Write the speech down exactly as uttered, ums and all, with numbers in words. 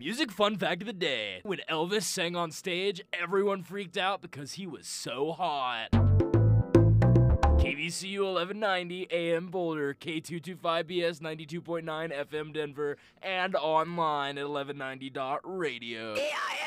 Music fun fact of the day. When Elvis sang on stage, everyone freaked out because he was so hot. K B C U eleven ninety A M Boulder, K two twenty-five B S ninety-two point nine F M Denver, and online at eleven ninety dot radio.